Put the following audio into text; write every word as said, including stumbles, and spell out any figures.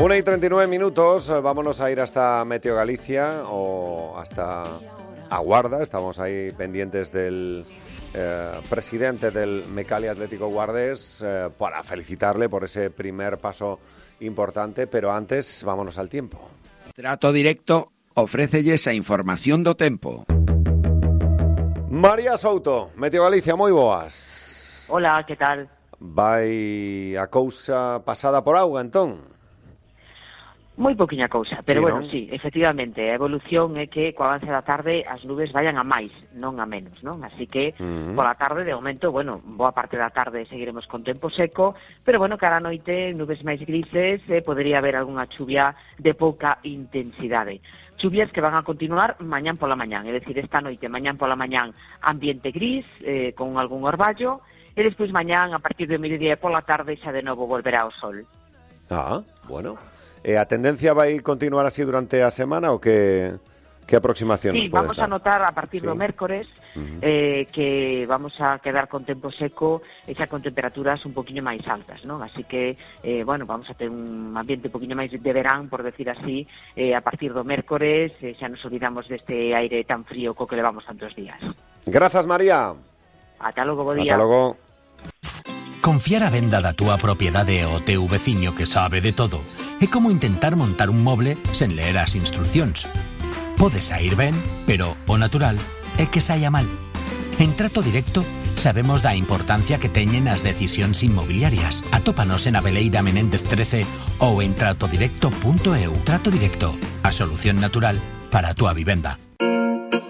una y treinta y nueve minutos, vámonos a ir hasta Meteo Galicia o hasta Aguarda. Estamos ahí pendientes del eh, presidente del Mecali Atlético Guardés eh, para felicitarle por ese primer paso importante, pero antes vámonos al tiempo. Trato Directo ofrécelle esa información do tempo. María Souto, Meteo Galicia, moi boas. Hola, que tal? Vai a cousa pasada por auga, entón? Moi pouquiña cousa, pero Sí, bueno, non? sí, efectivamente, a evolución é que coa avance da tarde as nubes vayan a máis, non a menos, non? Así que, Uh-huh. pola tarde, de momento, bueno, boa parte da tarde seguiremos con tempo seco, pero bueno, cara a noite, nubes máis grises, eh, podería haber algunha chuvia de pouca intensidade. Chuvias que van a continuar mañán pola mañán, é dicir, esta noite, mañán pola mañán, ambiente gris, eh, con algún orballo, e despois mañán, a partir do mediodía e pola tarde, xa de novo volverá o sol. Ah, bueno. E a tendencia vai continuar así durante a semana ou que, que aproximación Sí, nos pode vamos dar? a notar a partir Sí. do mércores Uh-huh. eh, que vamos a quedar con tempo seco e xa con temperaturas un poquinho máis altas, non? Así que, eh, bueno, vamos a ter un ambiente un poquinho máis de verán, por decir así, eh, a partir do mércores, eh, xa nos olvidamos deste aire tan frío co que levamos tantos días. Grazas, María. Ata logo, bo día. Ata logo. Confiar a venda da túa propiedade ao teu veciño que sabe de todo é como intentar montar un moble sen ler as instruccións. Pode sair ben, pero o natural é que saia mal. En Trato Directo sabemos da importancia que teñen as decisións inmobiliarias. Atópanos en Abeleira Menéndez trece ou en trato directo punto eu. Trato Directo, a solución natural para a túa vivenda.